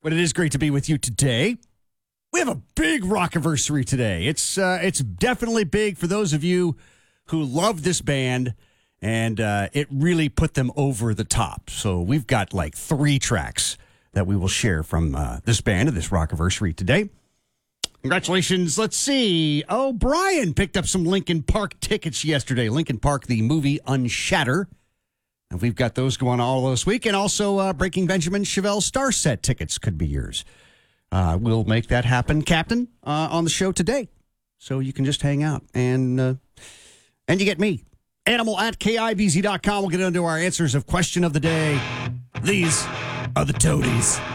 But it is great to be with you today. We have a big rockiversary today. It's definitely big for those of you who love this band, and it really put them over the top. So we've got like 3 tracks that we will share from this band and this rockiversary today. Congratulations. Let's see. Oh, Brian picked up some Linkin Park tickets yesterday. Linkin Park, the movie Unshatter. And we've got those going all this week. And also Breaking Benjamin Chevelle Star Set tickets could be yours. We'll make that happen, Captain, on the show today. So you can just hang out. And you get me. Animal@KIBZ.com. We'll get into our answers of question of the day. These are the Toadies.